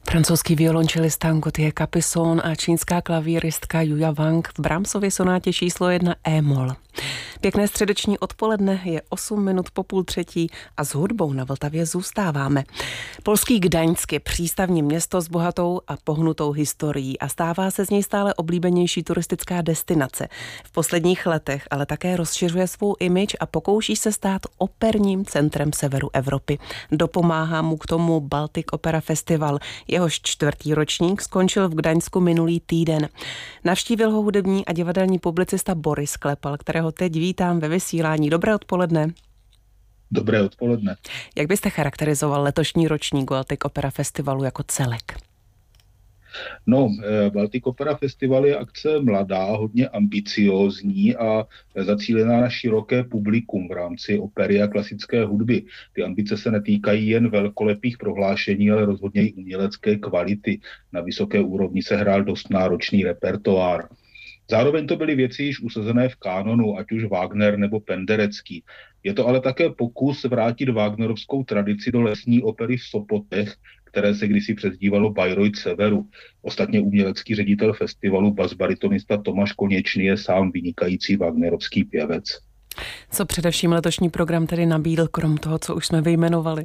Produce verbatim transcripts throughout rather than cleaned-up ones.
Francouzský violončelista Gauthier Capuçon a čínská klavíristka Julia Wang v Brahmsově sonátě číslo jedna E-moll. Pěkné středeční odpoledne, je osm minut po půl třetí a s hudbou na Vltavě zůstáváme. Polský Gdaňsk je přístavní město s bohatou a pohnutou historií a stává se z něj stále oblíbenější turistická destinace. V posledních letech ale také rozšiřuje svou image a pokouší se stát operním centrem severu Evropy. Dopomáhá mu k tomu Baltic Opera Festival. Jehož čtvrtý ročník skončil v Gdaňsku minulý týden. Navštívil ho hudební a divadelní publicista Boris Klepal, kterého teď vítám ve vysílání. Dobré odpoledne. Dobré odpoledne. Jak byste charakterizoval letošní ročník Baltic Opera Festivalu jako celek? No, Baltic Opera Festival je akce mladá, hodně ambiciózní a zacílená na široké publikum v rámci opery a klasické hudby. Ty ambice se netýkají jen velkolepých prohlášení, ale rozhodně i umělecké kvality. Na vysoké úrovni se hrál dost náročný repertoár. Zároveň to byly věci již usazené v kánonu, ať už Wagner nebo Penderecký. Je to ale také pokus vrátit wagnerovskou tradici do lesní opery v Sopotech, které se kdysi přezdívalo Bayreuth Severu. Ostatně umělecký ředitel festivalu, basbaritonista Tomáš Konečný, je sám vynikající wagnerovský pěvec. Co především letošní program tedy nabídl, krom toho, co už jsme vyjmenovali?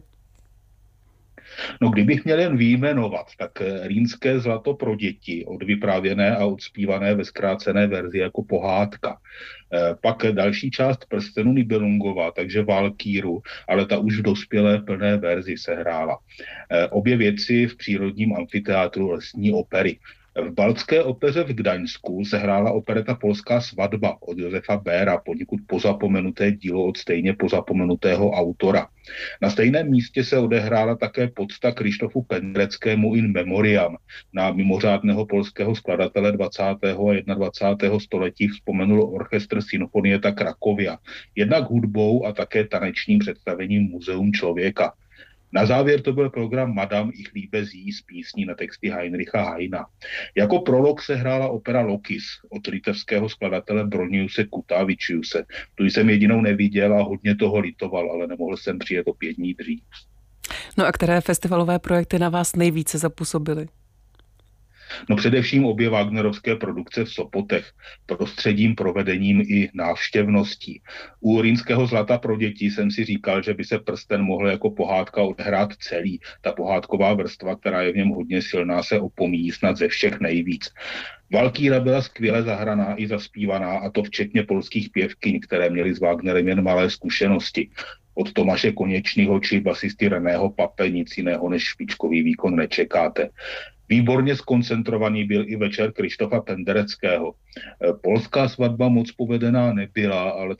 No, kdybych měl jen vyjmenovat, tak Rýnské zlato pro děti, odvyprávěné a odspívané ve zkrácené verzi jako pohádka. E, pak další část Prstenů Nibelungova, takže Valkýru, ale ta už v dospělé plné verzi se hrála. E, obě věci v přírodním amfiteátru lesní opery. V Baltské opeře v Gdaňsku se hrála opereta Polská svatba od Josefa Béra, poněkud pozapomenuté dílo od stejně pozapomenutého autora. Na stejném místě se odehrála také pocta Krištofu Pendereckému in memoriam. Na mimořádného polského skladatele dvacátého a dvacátého prvního století vzpomenul orchestr Sinfonietta Krakovia, jednak hudbou a také tanečním představením Muzeum člověka. Na závěr to byl program Madame ich liebe Sie z písní na texty Heinricha Heina. Jako prolog se hrála opera Lokis od litevského skladatele Broniuse Kutavičiuse. Tu jsem jedinou neviděl a hodně toho litoval, ale nemohl jsem přijet o pět dní dřív. No a které festivalové projekty na vás nejvíce zapůsobily? No především obě wagnerovské produkce v Sopotech, prostředím, provedením i návštěvností. U Rýnského zlata pro děti jsem si říkal, že by se Prsten mohl jako pohádka odhrát celý. Ta pohádková vrstva, která je v něm hodně silná, se opomíjí snad ze všech nejvíc. Valkýra byla skvěle zahraná i zaspívaná, a to včetně polských pěvkyň, které měly s Wagnerem jen malé zkušenosti. Od Tomáše Konečného či basisty Reného Pape nic jiného než špičkový výkon nečekáte. Výborně skoncentrovaný byl i večer Krištofa Pendereckého. Polská svatba moc povedená nebyla, ale